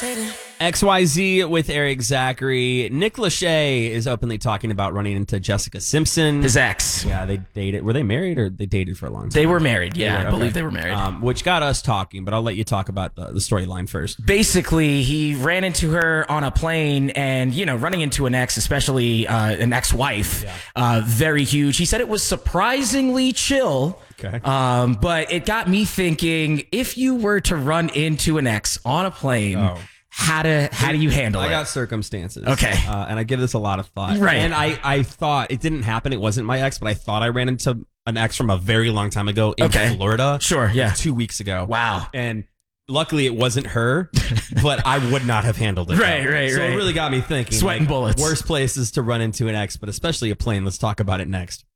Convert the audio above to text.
XYZ with Eric Zachary. Nick Lachey is openly talking about running into Jessica Simpson. His ex. Yeah, they dated. Were they married or they dated for a long time? They were married, yeah. I believe they were married. Which got us talking, but I'll let you talk about the storyline first. Basically, he ran into her on a plane and, running into an ex, especially an ex-wife, very huge. He said it was surprisingly chill. Okay. But it got me thinking, if you were to run into an ex on a plane, how do you handle it? I got circumstances. Okay. And I give this a lot of thought. Right. And I thought it didn't happen. It wasn't my ex, but I thought I ran into an ex from a very long time ago in Florida. Sure, yeah. 2 weeks ago. Wow. And luckily it wasn't her, but I would not have handled it. Right. So it really got me thinking. Sweating bullets. Worst places to run into an ex, but especially a plane. Let's talk about it next.